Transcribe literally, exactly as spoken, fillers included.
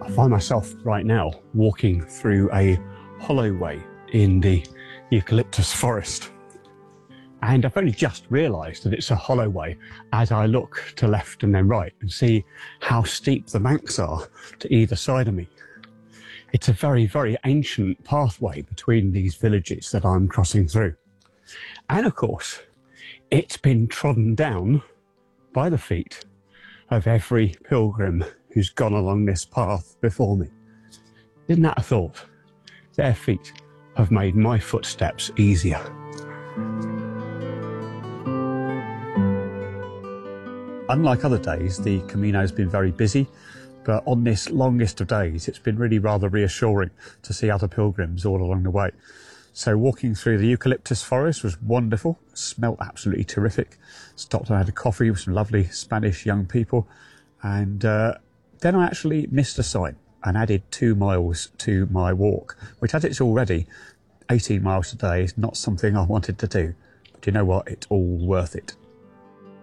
I find myself right now walking through a hollow way in the eucalyptus forest. And I've only just realised that it's a hollow way as I look to left and then right and see how steep the banks are to either side of me. It's a very, very ancient pathway between these villages that I'm crossing through. And of course, it's been trodden down by the feet of every pilgrim who's gone along this path before me. Isn't that a thought? Their feet have made my footsteps easier. Unlike other days, the Camino's been very busy, but on this longest of days, it's been really rather reassuring to see other pilgrims all along the way. So walking through the eucalyptus forest was wonderful, smelt absolutely terrific. Stopped and had a coffee with some lovely Spanish young people, and uh, then I actually missed a sign and added two miles to my walk, which as it's already eighteen miles a day is not something I wanted to do. But you know what, it's all worth it.